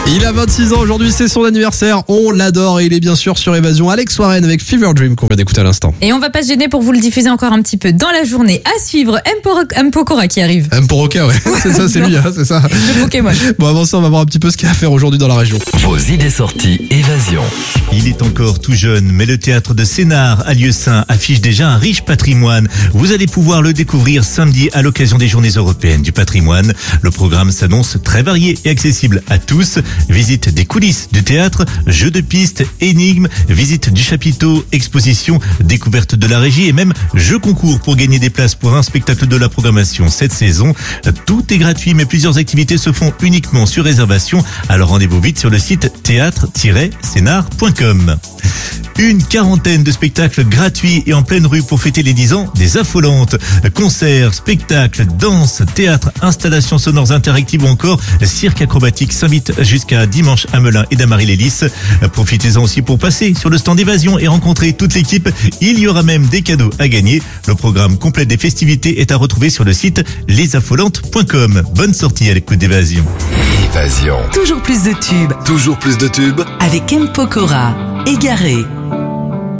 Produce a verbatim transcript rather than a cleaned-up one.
Il a vingt-six ans aujourd'hui, c'est son anniversaire. On l'adore et il est bien sûr sur Évasion. Alex Warren avec Fever Dream qu'on vient d'écouter à l'instant. Et on va pas se gêner pour vous le diffuser encore un petit peu dans la journée. À suivre, M. Pokora qui arrive. M. Poroka, ouais. C'est ça, c'est lui, hein, c'est ça. Le Pokémon. Bon, avant ça, on va voir un petit peu ce qu'il y a à faire aujourd'hui dans la région. Vos idées sorties Évasion. Il est encore tout jeune, mais le théâtre de Sénart à Lieu-Saint affiche déjà un riche patrimoine. Vous allez pouvoir le découvrir samedi à l'occasion des Journées européennes du patrimoine. Le programme s'annonce très varié et accessible à tous. Visite des coulisses du théâtre, jeux de pistes, énigmes, visite du chapiteau, exposition, découverte de la régie et même jeux concours pour gagner des places pour un spectacle de la programmation cette saison. Tout est gratuit, mais plusieurs activités se font uniquement sur réservation. Alors rendez-vous vite sur le site théâtre tiret sénart point com. Une quarantaine de spectacles gratuits et en pleine rue pour fêter les dix ans des Affolantes. Concerts, spectacles, danse, théâtre, installations sonores interactives ou encore cirque acrobatique s'invitent jusqu'à dimanche à Melun et d'Amarie-Lélis. Profitez-en aussi pour passer sur le stand Évasion et rencontrer toute l'équipe. Il y aura même des cadeaux à gagner. Le programme complet des festivités est à retrouver sur le site les affolantes point com. Bonne sortie à l'écoute d'Évasion. Évasion. Toujours plus de tubes Toujours plus de tubes. avec M. Pokora. Égaré.